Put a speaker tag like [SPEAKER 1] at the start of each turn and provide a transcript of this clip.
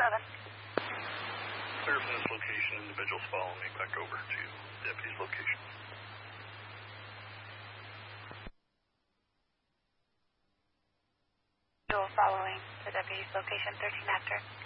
[SPEAKER 1] Clear from this location, individuals following me back over to deputy's location.
[SPEAKER 2] Following to deputy's location, 13 after.